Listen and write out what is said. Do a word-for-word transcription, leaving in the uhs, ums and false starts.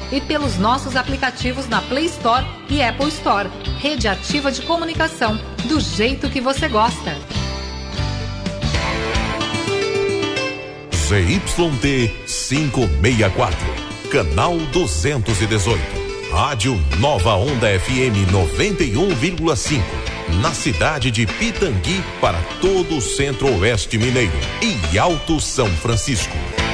e pelos nossos aplicativos na Play Store e Apple Store. Rede Ativa de Comunicação, do jeito que você gosta. Z Y T quinhentos e sessenta e quatro, canal duzentos e dezoito. Rádio Nova Onda F M noventa e um vírgula cinco, na cidade de Pitangui para todo o Centro-Oeste Mineiro e Alto São Francisco.